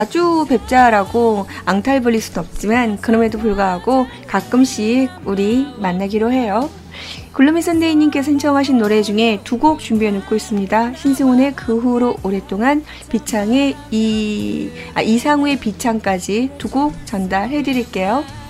자주 뵙자라고 앙탈 벌릴 순 없지만 그럼에도 불구하고 가끔씩 우리 만나기로 해요. 굴루미 선데이님께서 신청하신 노래 중에 두 곡 준비해 놓고 있습니다. 신승훈의 그 후로 오랫동안, 비창의 이상우의 비창까지 두 곡 전달해 드릴게요.